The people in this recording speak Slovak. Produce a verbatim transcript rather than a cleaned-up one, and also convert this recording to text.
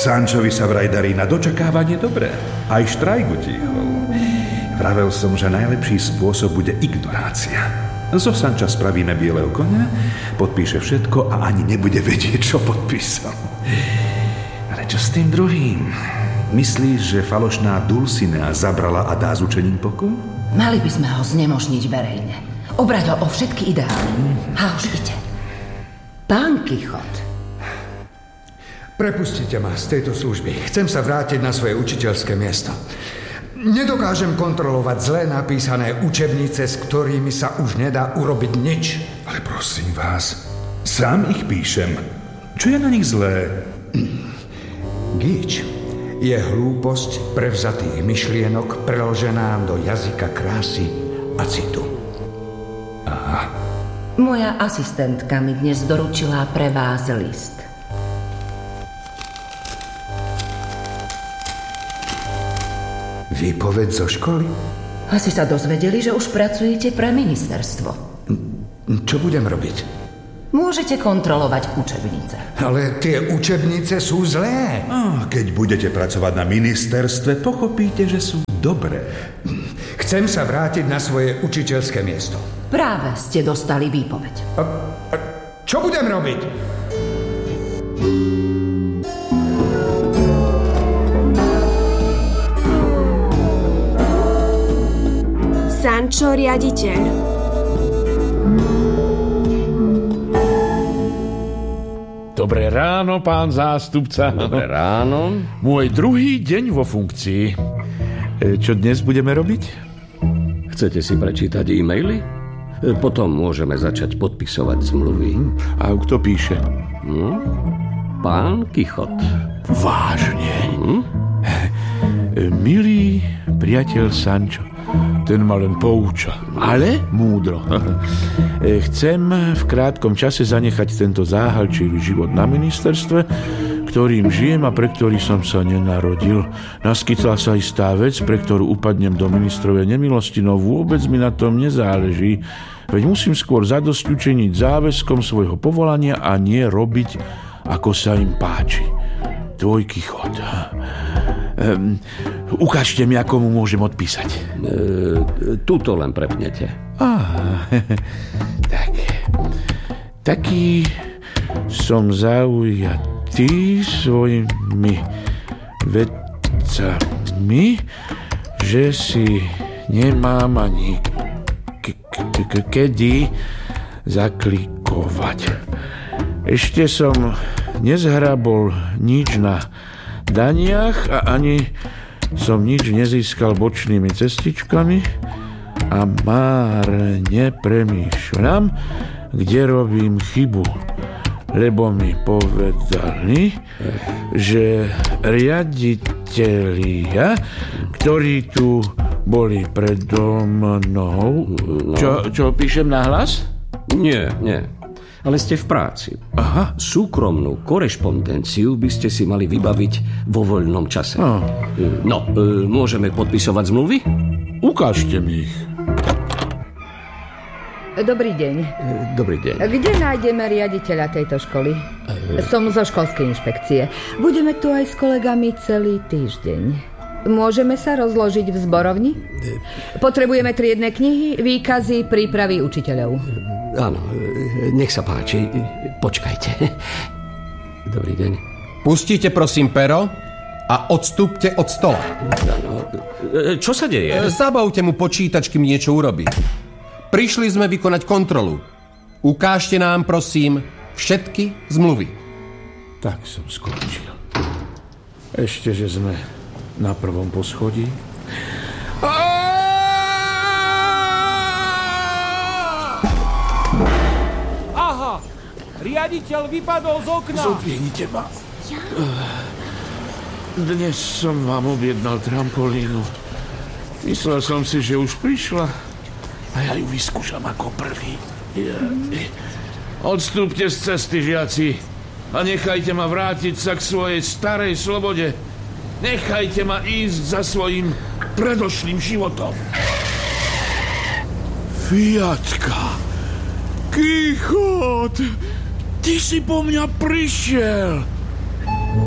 Sančovi sa vraj darí na dočakávanie dobre. Aj štrajk utichol. Vravel som, že najlepší spôsob bude ignorácia. Zo Sanča spravíme bieleho konia, podpíše všetko a ani nebude vedieť, čo podpísal. Ale čo s tým druhým? Myslíš, že falošná Dulcinea zabrala a dá s učením pokoj? Mali by sme ho znemožniť verejne. Obrať ho o všetky ideály. A už ide. Pán Kichot. Prepustite ma z tejto služby. Chcem sa vrátiť na svoje učiteľské miesto. Nedokážem kontrolovať zlé napísané učebnice, s ktorými sa už nedá urobiť nič. Ale prosím vás, sám ich píšem. Čo je na nich zlé? Gíč je hlúposť prevzatých myšlienok preložená do jazyka krásy a citu. Aha. Moja asistentka mi dnes doručila pre vás list. Výpoveď zo školy? Asi sa dozvedeli, že už pracujete pre ministerstvo. Čo budem robiť? Môžete kontrolovať učebnice. Ale tie učebnice sú zlé. A keď budete pracovať na ministerstve, pochopíte, že sú dobré. Chcem sa vrátiť na svoje učiteľské miesto. Práve ste dostali výpoveď. A, a čo budem robiť? Sančo, riaditeľ. Dobré ráno, pán zástupca. Dobré ráno. Môj druhý deň vo funkcii. Čo dnes budeme robiť? Chcete si prečítať e-maily? Potom môžeme začať podpisovať zmluvy. A kto píše? Hm? Pán Kichot. Vážne? Hm? Milý priateľ Sančo, ten ma len pouča, ale múdro. Chcem v krátkom čase zanechať tento záhalčivý život na ministerstve, ktorým žijem a pre ktorý som sa nenarodil. Naskytla sa istá vec, pre ktorú upadnem do ministrovej nemilosti, no vôbec mi na tom nezáleží. Veď musím skôr zadosť učiniť záväzkom svojho povolania a nie robiť, ako sa im páči. Tvoj Kichot. Um, ukážte mi, ako mu môžem odpísať. E, tuto len prepnete. Ah, tak. Taký som zaujatý svojimi vedcami, že si nemám ani k- k- k- kedy zaklikovať. Ešte som nezhrabol nič na daniach a ani som nič nezískal bočnými cestičkami a márne premýšľam, kde robím chybu, lebo mi povedali, že riaditelia, ktorí tu boli predo mnou... No. Čo, čo píšem nahlas? Nie, nie. Ale ste v práci. Aha. Súkromnú korešpondenciu by ste si mali vybaviť vo voľnom čase. Oh. No, e, môžeme podpisovať zmluvy? Ukážte mi ich. Dobrý deň. E, dobrý deň. Kde nájdeme riaditeľa tejto školy? E... Som zo školskej inšpekcie. Budeme tu aj s kolegami celý týždeň. Môžeme sa rozložiť v zborovni? Potrebujeme triedne knihy, výkazy, prípravy učiteľov. Áno, nech sa páči. Počkajte. Dobrý deň. Pustíte prosím pero a odstúpte od stola. Áno. Čo sa deje? Zabavte mu počítač, kým niečo urobí. Prišli sme vykonať kontrolu. Ukážte nám prosím všetky zmluvy. Tak som skončil. Ešte, že sme na prvom poschodí. Aha! Riaditeľ vypadol z okna! Zodvihnite ma. Ja? Dnes som vám objednal trampolínu. Myslel som si, že už prišla. A ja ju vyskúšam ako prvý. Ja. Odstúpte z cesty, žiaci. A nechajte ma vrátiť sa k svojej starej slobode. Nechajte ma ísť za svojím predošlým životom. Fiatka. Kichot, ty si po mňa prišiel.